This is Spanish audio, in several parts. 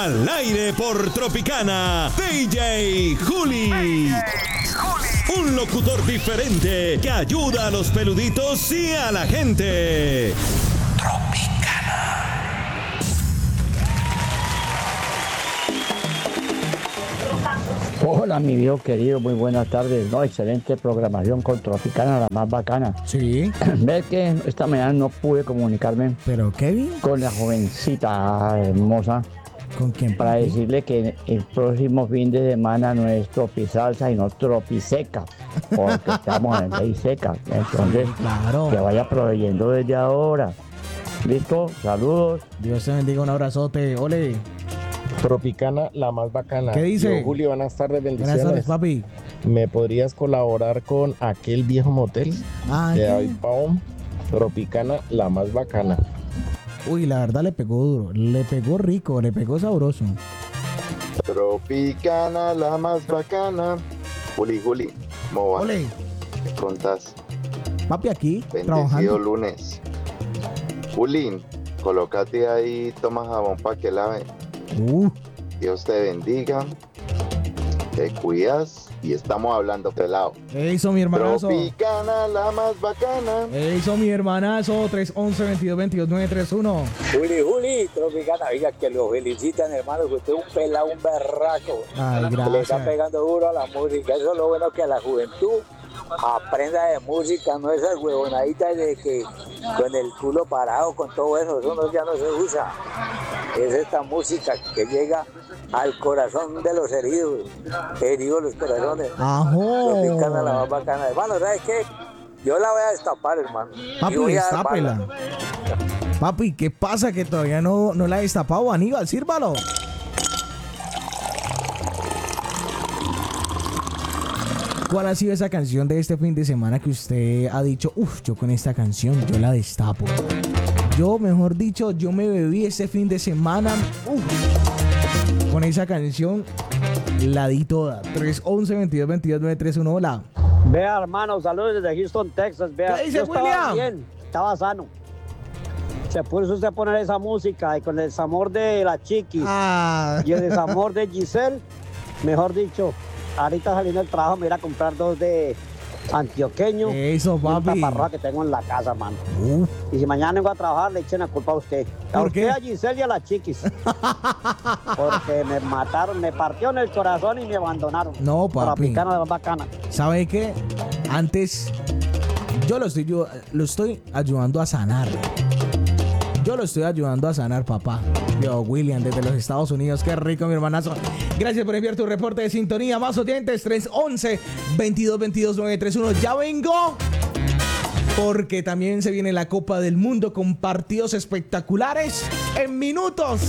Al aire por Tropicana, DJ Juli. Un locutor diferente que ayuda a los peluditos y a la gente. Tropicana. Hola, mi viejo querido, muy buenas tardes. No, excelente programación con Tropicana, la más bacana. Sí. Ves que esta mañana no pude comunicarme ¿Pero Kevin? con la jovencita hermosa ¿Con quién? para decirle que el próximo fin de semana no es tropisalsa, sino tropiseca, porque estamos en ley seca. Entonces, Claro. que vaya proveyendo desde ahora. ¿Listo? Saludos. Dios te bendiga, un abrazote. Ole. Tropicana, la más bacana. ¿Qué dice? Yo, Julio, buenas tardes, bendiciones. Buenas tardes, papi. ¿Me podrías colaborar con aquel viejo motel Ah, de ¿qué? David Pavón? Tropicana, la más bacana. Uy, la verdad le pegó duro. Le pegó rico, le pegó sabroso. Tropicana, la más bacana. Juli, ¿cómo va? Ole. ¿Qué contás? Papi aquí, Bendecido trabajando. lunes. Juli, colócate ahí, toma jabón para que lave. Dios te bendiga. Te cuidas y estamos hablando pelado. Eso, mi hermanazo. Tropicana, la más bacana. Eso, mi hermanazo. 311-2222-931. Juli, Tropicana, oiga, que lo felicitan, hermano, que usted es un pelado, un berraco. Ay, Le está gracias. pegando duro a la música. Eso es lo bueno, que a la juventud aprenda de música, no esas huevonaditas de que con el culo parado, con todo eso, ya no se usa. Es esta música que llega al corazón de los heridos los corazones. Ajo. Tropicana, la más bacana. Hermano, ¿sabes qué? Yo la voy a destapar, hermano. Y Papi, voy a dar destápela. bala. Papi, ¿qué pasa que todavía no la he destapado, Aníbal? Sírvalo. ¿Cuál ha sido esa canción de este fin de semana que usted ha dicho, yo con esta canción yo la destapo? Yo, mejor dicho, yo me bebí este fin de semana, con esa canción la di toda. 311-2222-931, hola. Vea, hermano, saludos desde Houston, Texas. Vea, ¿Qué dice, yo estaba William? bien, estaba sano. Se puso usted a poner esa música y con el desamor de la Chiquis y el desamor de Giselle, mejor dicho, ahorita saliendo del trabajo me iré a comprar 2 de antioqueño. Eso, y un papi. taparroa que tengo en la casa, mano. Y si mañana vengo a trabajar, le echen la culpa a usted. A ¿Por usted, qué? a Giselle y a la Chiquis. Porque me mataron, me partieron el corazón y me abandonaron. No, papi. Tropicana, la más bacana. ¿Sabe qué? Antes yo lo estoy ayudando a sanar. Yo lo estoy ayudando a sanar, papá. Yo, William, desde los Estados Unidos. Qué rico, mi hermanazo. Gracias por enviar tu reporte de sintonía. Más oyentes, 311-2222-931. Ya vengo. Porque también se viene la Copa del Mundo con partidos espectaculares en minutos.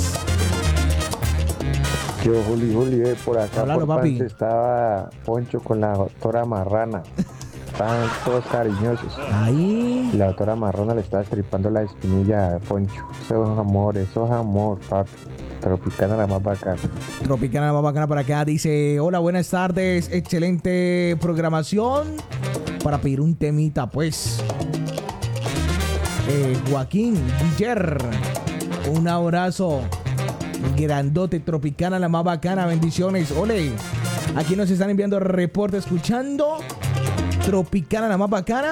Yo, Juli, por acá Háblalo, por papi. Pance estaba Poncho con la doctora Marrana. Estaban todos cariñosos. Ahí. Y la doctora Marrana le estaba estripando la espinilla a Poncho. Eso es amor, papi. Tropicana, la más bacana. Tropicana, la más bacana para acá. Dice, hola, buenas tardes. Excelente programación. Para pedir un temita, pues. Joaquín Guiller. Un abrazo. Grandote, Tropicana, la más bacana. Bendiciones. Ole. Aquí nos están enviando reportes escuchando. Tropicana, la más bacana.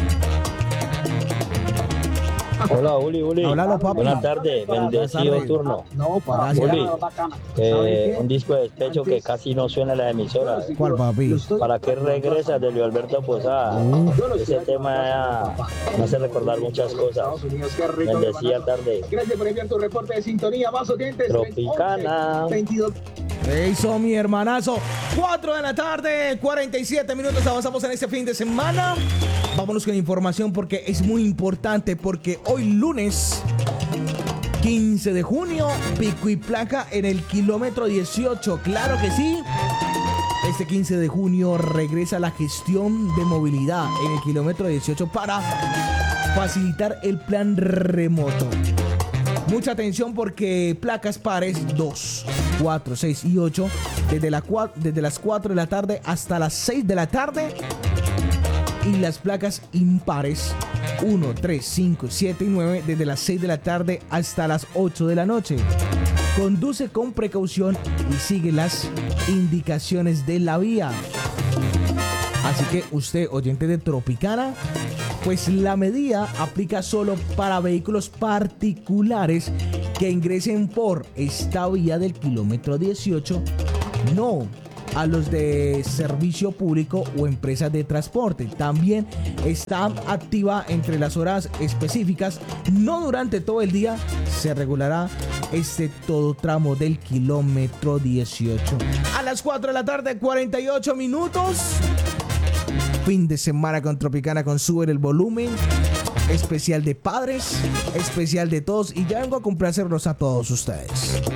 Hola, Juli. Háblalo, papi. Buenas tardes, bendecido turno. No, para Juli, un disco de despecho que casi no suena en la emisora. ¿Cuál, papi? ¿Para qué regresa de Luis Alberto Posada? Ese tema me hace recordar muchas cosas. Bendecida tarde. Gracias por enviar tu reporte de sintonía. Más oyentes. Tropicana. 22. Eso, mi hermanazo. 4 de la tarde, 47 minutos. Avanzamos en este fin de semana. Vámonos con información porque es muy importante. Porque hoy lunes 15 de junio, pico y placa en el kilómetro 18. Claro que sí. Este 15 de junio regresa la gestión de movilidad en el kilómetro 18 para facilitar el plan remoto. Mucha atención porque placas pares 2, 4, 6 y 8 desde las 4 de la tarde hasta las 6 de la tarde. Y las placas impares 1, 3, 5, 7 y 9 desde las 6 de la tarde hasta las 8 de la noche. Conduce con precaución y sigue las indicaciones de la vía. Así que usted, oyente de Tropicana, pues la medida aplica solo para vehículos particulares que ingresen por esta vía del kilómetro 18, no a los de servicio público o empresas de transporte. También está activa entre las horas específicas, no durante todo el día. Se regulará todo tramo del kilómetro 18. A las 4 de la tarde, 48 minutos. Fin de semana con Tropicana con Sube el Volumen. Especial de padres, especial de todos. Y ya vengo a complacerlos a todos ustedes.